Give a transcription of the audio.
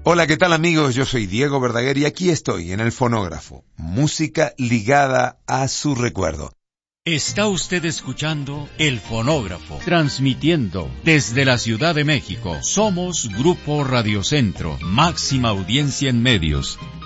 Hola, ¿qué tal amigos? Yo soy Diego Verdaguer y aquí estoy en el fonógrafo. Música ligada a su recuerdo. Está usted escuchando El Fonógrafo, transmitiendo desde la Ciudad de México. Somos Grupo Radio Centro, máxima audiencia en medios.